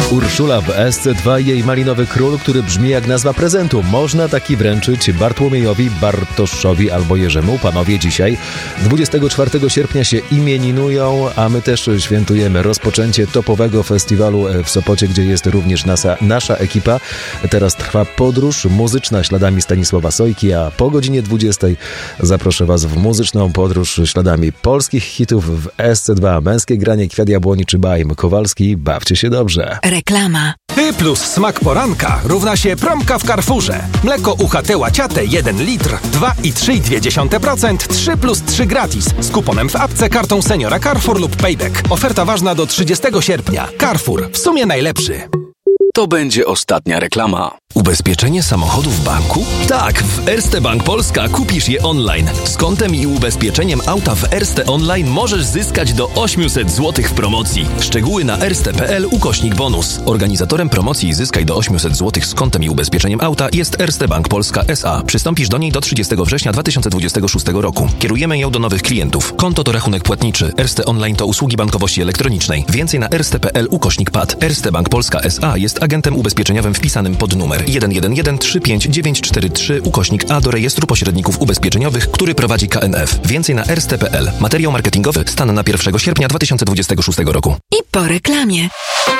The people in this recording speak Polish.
Urszula w SC2 i jej malinowy król, który brzmi jak nazwa prezentu. Można taki wręczyć Bartłomiejowi, Bartoszowi albo Jerzemu. Panowie dzisiaj 24 sierpnia się imieninują, a my też świętujemy rozpoczęcie topowego festiwalu w Sopocie, gdzie jest również nasza ekipa. Teraz trwa podróż muzyczna śladami Stanisława Sojki, a po godzinie 20 zaproszę Was w muzyczną podróż śladami polskich hitów w SC2. Męskie granie, Kwiat Jabłoni czy Bajm Kowalski. Bawcie się dobrze. Reklama. Ty plus smak poranka równa się promka w Carrefourze. Mleko UHT Łaciate 1 litr 2,3%, 3 plus 3 gratis. Z kuponem w apce, kartą seniora Carrefour lub Payback. Oferta ważna do 30 sierpnia. Carrefour. W sumie najlepszy. To będzie ostatnia reklama. Ubezpieczenie samochodu w banku? Tak, w Erste Bank Polska kupisz je online. Z kontem i ubezpieczeniem auta w Erste Online możesz zyskać do 800 zł w promocji. Szczegóły na erste.pl/bonus. Organizatorem promocji Zyskaj do 800 zł z kontem i ubezpieczeniem auta jest Erste Bank Polska S.A. Przystąpisz do niej do 30 września 2026 roku. Kierujemy ją do nowych klientów. Konto to rachunek płatniczy. Erste Online to usługi bankowości elektronicznej. Więcej na erste.pl/PAD. Erste Bank Polska S.A. jest agentem ubezpieczeniowym wpisanym pod numer 111-35943/A do rejestru pośredników ubezpieczeniowych, który prowadzi KNF. Więcej na erste.pl. Materiał marketingowy stan na 1 sierpnia 2026 roku. I po reklamie.